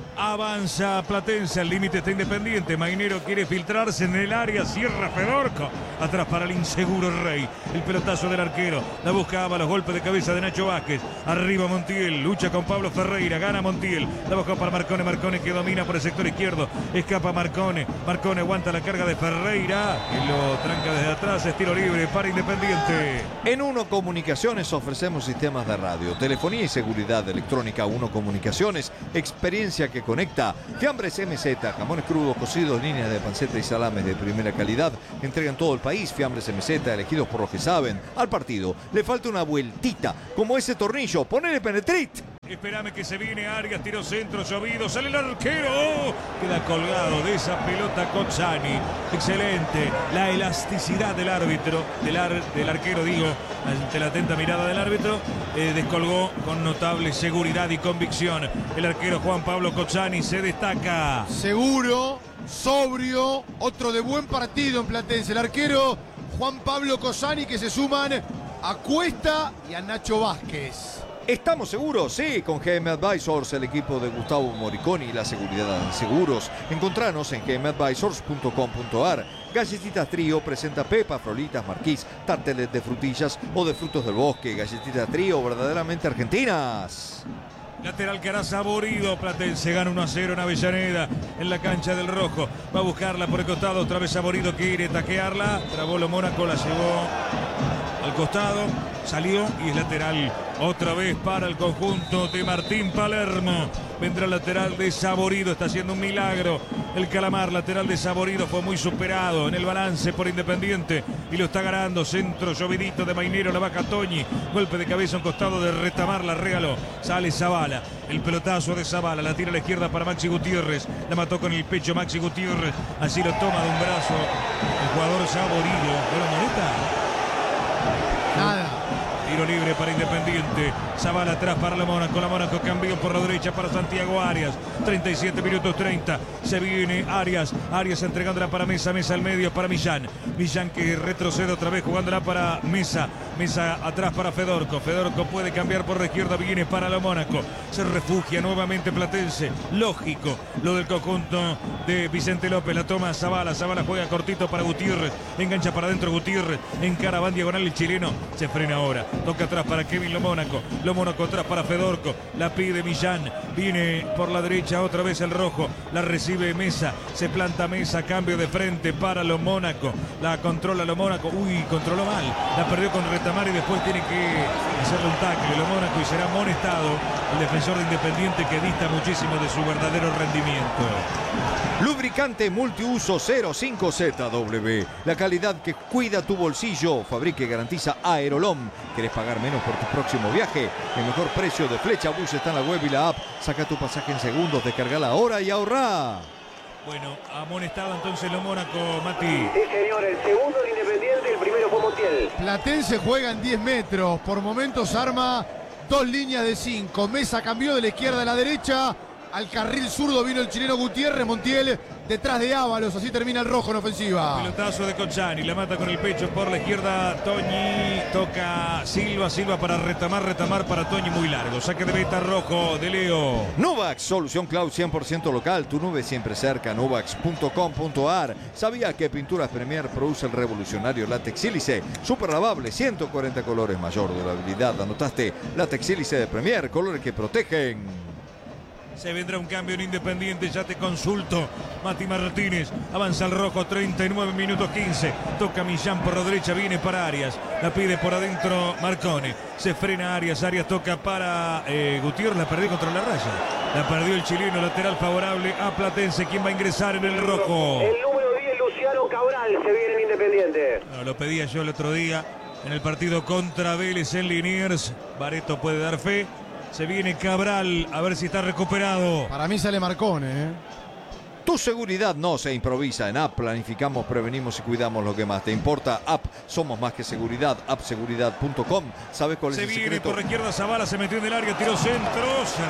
Avanza Platense, al límite está Independiente. Mainero quiere filtrarse en el área, cierra Fedorco. Atrás para el inseguro Rey. El pelotazo del arquero. La buscaba, los golpes de cabeza de Nacho Vázquez. Arriba Montiel, lucha con Pablo Ferreira. Gana Montiel. La buscó para Marcone. Marcone que domina por el sector izquierdo. Escapa Marcone. Marcone aguanta la carga de Ferreira. Y lo tranca desde atrás. Es tiro libre para Independiente. En Uno Comunicaciones ofrecemos sistemas de radio, telefonía y seguridad electrónica. Uno Comunicaciones, experiencia que conecta. Fiambres M Z, jamones crudos, cocidos, líneas de panceta y salames de primera calidad. Entregan todo el país. Fiambres M Z, elegidos por los que saben. Al partido le falta una vueltita, como ese tornillo. Ponele Penetrit. Esperame que se viene Arias, tiro centro, llovido, sale el arquero, ¡oh! Queda colgado de esa pelota Cozzani. Excelente la elasticidad del árbitro, del, ar, del arquero digo, ante la atenta mirada del árbitro, eh, descolgó con notable seguridad y convicción. El arquero Juan Pablo Cozzani se destaca. Seguro, sobrio, otro de buen partido en Platense. El arquero Juan Pablo Cozzani, que se suman a Cuesta y a Nacho Vázquez. ¿Estamos seguros? Sí, con G M Advisors, el equipo de Gustavo Moriconi y la seguridad en seguros. Encontranos en g m advisors punto com punto ar. Galletitas Trío presenta Pepa, Frolitas, Marquís, tarteles de frutillas o de frutos del bosque. Galletitas Trío, verdaderamente argentinas. Lateral que hará Saborido. Platense gana uno a cero en Avellaneda, en la cancha del Rojo. Va a buscarla por el costado. Otra vez Saborido quiere taquearla. Trabó lo Mónaco, la llevó al costado. Salió y es lateral otra vez para el conjunto de Martín Palermo. Vendrá el lateral de Saborido, está haciendo un milagro. El Calamar, lateral de Saborido, fue muy superado en el balance por Independiente y lo está ganando. Centro llovidito de Mainero, la baja Toñi. Golpe de cabeza a un costado de Retamar, la regaló. Sale Zavala, el pelotazo de Zavala, la tira a la izquierda para Maxi Gutiérrez. La mató con el pecho Maxi Gutiérrez, así lo toma de un brazo el jugador Saborido. ¿Pero Moneta? Nada. Tiro libre para Independiente. Zavala atrás para la Mónaco. La Mónaco cambió por la derecha para Santiago Arias. treinta y siete minutos treinta. Se viene Arias. Arias entregándola para Mesa. Mesa al medio para Millán. Millán que retrocede otra vez jugándola para Mesa. Mesa atrás para Fedorco. Fedorco puede cambiar por la izquierda. Viene para la Mónaco. Se refugia nuevamente Platense. Lógico lo del conjunto de Vicente López. La toma Zavala. Zavala juega cortito para Gutiérrez. Engancha para adentro Gutiérrez. Encara, va en diagonal el chileno. Se frena ahora. Toca atrás para Kevin Lo Mónaco. Lo Mónaco atrás para Fedorco. La pide Millán. Viene por la derecha otra vez el rojo. La recibe Mesa. Se planta Mesa. Cambio de frente para lo Mónaco. La controla lo Mónaco. Uy, controló mal. La perdió con Retamar y después tiene que hacerle un tackle lo Mónaco y será amonestado el defensor de Independiente, que dista muchísimo de su verdadero rendimiento. Lubricante multiuso cero cinco Z W. La calidad que cuida tu bolsillo. Fabrica y garantiza Aerolom. ¿Querés pagar menos por tu próximo viaje? El mejor precio de Flecha Bus está en la web y la app. Saca tu pasaje en segundos, descargala ahora y ahorrá. Bueno, amonestado entonces lo Mónaco, Mati. Sí, señor, el segundo de Independiente, el primero fue Montiel. Platense juega en diez metros. Por momentos arma dos líneas de cinco. Mesa cambió de la izquierda a la derecha. Al carril zurdo vino el chileno Gutiérrez. Montiel detrás de Ábalos. Así termina el rojo en ofensiva. Pelotazo de Conchani. La mata con el pecho por la izquierda. Toñi toca Silva. Silva para Retamar. Retamar para Toñi, muy largo. Saque de meta rojo de Leo. Nuvax, solución cloud cien por ciento local. Tu nube siempre cerca. Nuvax punto com punto a r. ¿Sabía que Pinturas Premier produce el revolucionario látex sílice? Super lavable, ciento cuarenta colores, mayor durabilidad. ¿Anotaste? Látex sílice de Premier, colores que protegen. Se vendrá un cambio en Independiente, ya te consulto. Mati Martínez, avanza el rojo, treinta y nueve minutos quince. Toca Millán por la derecha, viene para Arias. La pide por adentro Marcone. Se frena Arias, Arias toca para eh, Gutiérrez, la perdió contra la raya. La perdió el chileno, lateral favorable a Platense. ¿Quién va a ingresar en el rojo? El número diez, Luciano Cabral, se viene en Independiente. No, lo pedía yo el otro día en el partido contra Vélez en Liniers. Bareto puede dar fe. Se viene Cabral, a ver si está recuperado. Para mí sale Marcone, ¿eh? Tu seguridad no se improvisa. En App planificamos, prevenimos y cuidamos lo que más te importa. App, somos más que seguridad. app seguridad punto com. ¿Sabes cuál Se es el viene secreto? por la izquierda Zavala, se metió en el área, tiró centro.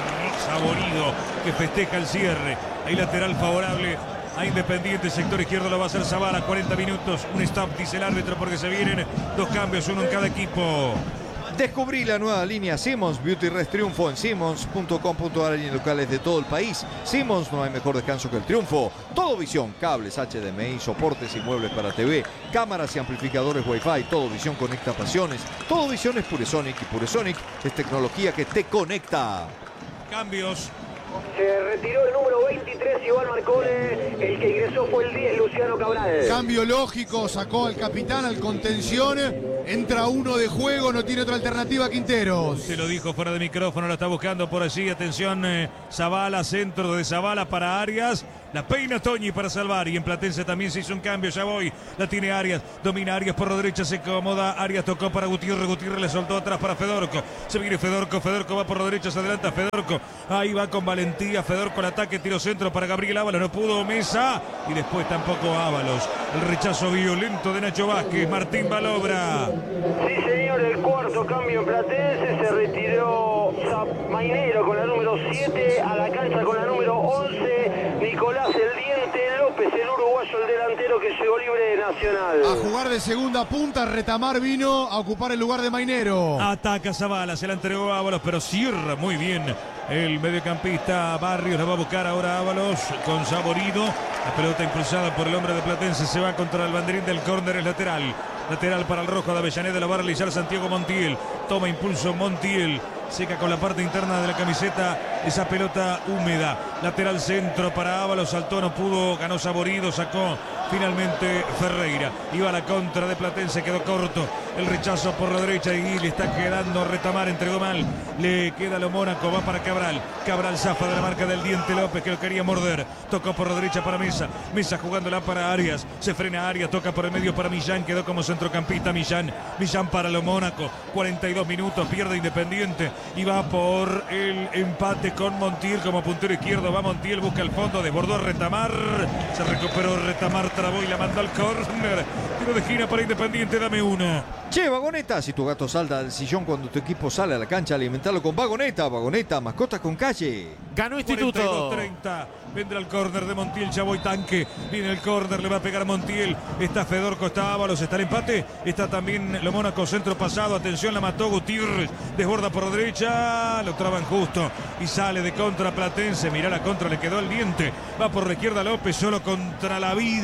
Saborido, que festeja el cierre. Hay lateral favorable a Independiente, sector izquierdo lo va a hacer Zavala. cuarenta minutos, un stop, dice el árbitro, porque se vienen dos cambios, uno en cada equipo. Descubrí la nueva línea Simmons Beauty Rest Triunfo en simmons punto com punto a r y en locales de todo el país. Simmons, no hay mejor descanso que el triunfo. Todo visión, cables H D M I, soportes y muebles para T V, cámaras y amplificadores Wi-Fi. Todo visión conecta pasiones. Todo visión es Puresonic y Puresonic es tecnología que te conecta. Cambios. Se retiró el número veintitrés, Iván Marcone. El que ingresó fue el diez, Luciano Cabral. Cambio lógico, sacó al capitán, al contención. Entra uno de juego, no tiene otra alternativa Quinteros. Se lo dijo fuera de micrófono, la está buscando por allí. Atención, eh, Zavala, centro de Zavala para Arias. La peina Toñi para salvar. Y en Platense también se hizo un cambio. Ya voy. La tiene Arias. Domina Arias por la derecha. Se acomoda. Arias tocó para Gutiérrez. Gutiérrez le soltó atrás para Fedorco. Se viene Fedorco. Fedorco va por la derecha. Se adelanta Fedorco. Ahí va con valentía. Fedorco al ataque. Tiro centro para Gabriel Ábalos. No pudo Mesa. Y después tampoco Ábalos. El rechazo violento de Nacho Vázquez. Martín Balobra. Sí, señor. El cuarto cambio en Platense. Se retiró Mainero con la número siete. A la cancha con la número once. Nicolás El Diente López, el uruguayo, el delantero que llegó libre de Nacional. A jugar de segunda punta, Retamar vino a ocupar el lugar de Mainero. Ataca Zavala, se la entregó a Ábalos, pero cierra muy bien el mediocampista Barrios. La va a buscar ahora Ábalos con Saborido. La pelota impulsada por el hombre de Platense se va contra el banderín del córner, es lateral. Lateral para el rojo de Avellaneda, la va a realizar Santiago Montiel. Toma impulso Montiel. Seca con la parte interna de la camiseta esa pelota húmeda. Lateral centro para Ábalos. Saltó, no pudo. Ganó Saborido. Sacó finalmente Ferreira. Iba a la contra de Platense. Quedó corto. El rechazo por la derecha y le está quedando Retamar. Entregó mal. Le queda lo Mónaco. Va para Cabral. Cabral zafa de la marca del Diente López que lo quería morder. Tocó por la derecha para Mesa. Mesa jugándola para Arias. Se frena Arias. Toca por el medio para Millán. Quedó como centrocampista Millán. Millán para lo Mónaco. cuarenta y dos minutos. Pierde Independiente. Y va por el empate con Montiel como puntero izquierdo. Va Montiel, busca el fondo, desbordó a Retamar. Se recuperó Retamar, trabó y la mandó al córner. Tiro de esquina para Independiente, dame una. Che, Vagoneta, si tu gato salta del sillón cuando tu equipo sale a la cancha, alimentarlo con Vagoneta. Vagoneta, mascotas con calle. Ganó Instituto. cuarenta y dos treinta. Vendrá el córner de Montiel, ya voy tanque. Viene el córner, le va a pegar Montiel. Está Fedorco, está Ábalos, está el empate. Está también lo Mónaco, centro pasado. Atención, la mató Gutiérrez. Desborda por derecha, lo traban justo. Y sale de contra Platense. Mirá la contra, le quedó el Diente. Va por la izquierda López, solo contra la vida.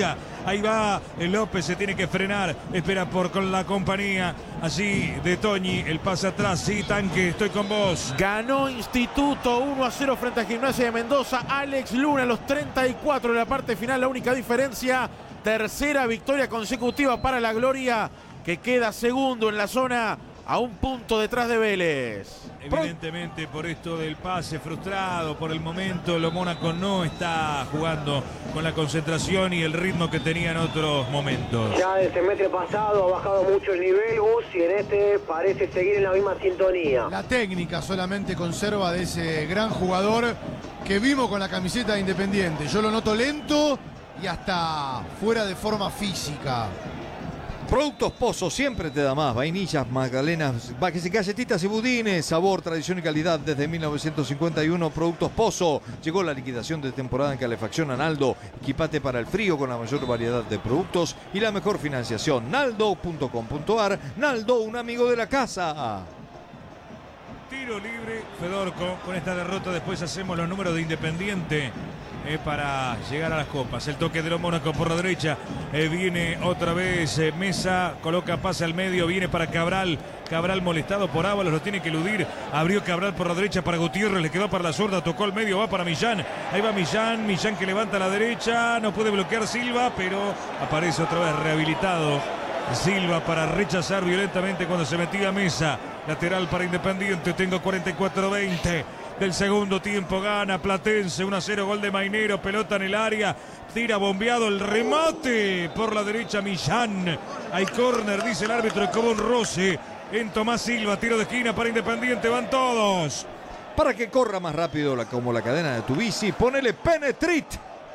Ahí va el López, se tiene que frenar. Espera por con la compañía. Allí de Toñi, el pase atrás. Sí, Tanque, estoy con vos. Ganó Instituto uno a cero frente a Gimnasia de Mendoza. Alex Luna a los treinta y cuatro de la parte final. La única diferencia, tercera victoria consecutiva para la Gloria, que queda segundo en la zona a un punto detrás de Vélez. Evidentemente por esto del pase frustrado, por el momento lo Mónaco no está jugando con la concentración y el ritmo que tenía en otros momentos. Ya el semestre pasado ha bajado mucho el nivel, Gus, y en este parece seguir en la misma sintonía. La técnica solamente conserva de ese gran jugador que vimos con la camiseta de Independiente. Yo lo noto lento y hasta fuera de forma física. Productos Pozo siempre te da más. Vainillas, magdalenas, galletitas y budines. Sabor, tradición y calidad desde mil novecientos cincuenta y uno. Productos Pozo. Llegó la liquidación de temporada en calefacción a Naldo. Equipate para el frío con la mayor variedad de productos y la mejor financiación. Naldo punto com punto ar. Naldo, un amigo de la casa. Tiro libre, Fedorco. Con esta derrota después hacemos los números de Independiente eh, para llegar a las copas. El toque de los Mónaco por la derecha. Eh, viene otra vez eh, Mesa, coloca pase al medio, viene para Cabral. Cabral molestado por Ábalos, lo tiene que eludir. Abrió Cabral por la derecha para Gutiérrez, le quedó para la zurda, tocó el medio, va para Millán. Ahí va Millán, Millán que levanta a la derecha, no puede bloquear Silva, pero aparece otra vez rehabilitado Silva para rechazar violentamente cuando se metía Mesa. Lateral para Independiente, tengo cuarenta y cuatro veinte del segundo tiempo, gana Platense, uno a cero, gol de Mainero, pelota en el área, tira bombeado el remate por la derecha Millán. Hay córner, dice el árbitro, como un roce en Tomás Silva, tiro de esquina para Independiente, van todos. Para que corra más rápido la, como la cadena de tu bici, ponele Penetrit.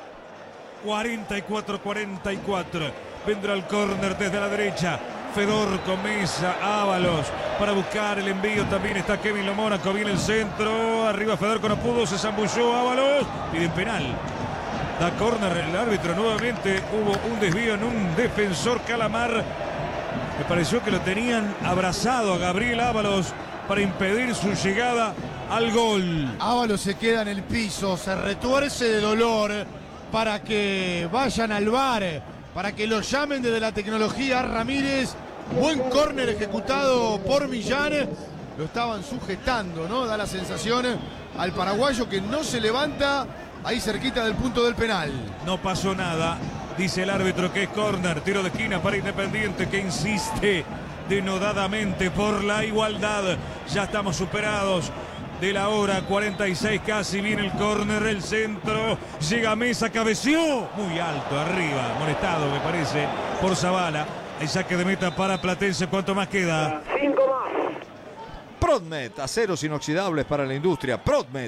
cuarenta y cuatro cuarenta y cuatro, vendrá el córner desde la derecha. Fedorco, Mesa, Ábalos para buscar el envío, también está Kevin Lo Mónaco, viene el centro, arriba Fedorco no pudo, se zambulló Ábalos, piden penal. Da córner el árbitro nuevamente, hubo un desvío en un defensor Calamar. Me pareció que lo tenían abrazado a Gabriel Ábalos para impedir su llegada al gol. Ábalos se queda en el piso, se retuerce de dolor para que vayan al V A R, para que lo llamen desde la tecnología. Ramírez, buen córner ejecutado por Millán. Lo estaban sujetando, ¿no? Da la sensación al paraguayo que no se levanta ahí cerquita del punto del penal. No pasó nada, dice el árbitro que es córner, tiro de esquina para Independiente que insiste denodadamente por la igualdad. Ya estamos superados de la hora, cuarenta y seis casi, viene el córner, el centro, llega Mesa, cabeció muy alto, arriba, molestado me parece por Zavala. Hay saque de meta para Platense, ¿cuánto más queda? Cinco más. Prodmet, aceros inoxidables para la industria. Prodmet,